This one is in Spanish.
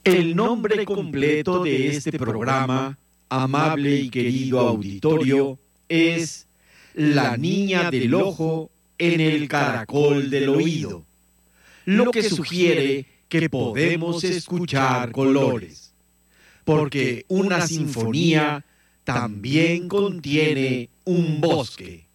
El nombre completo de este programa, amable y querido auditorio, es La niña del ojo en el caracol del oído, lo que sugiere que podemos escuchar colores, porque una sinfonía también contiene un bosque.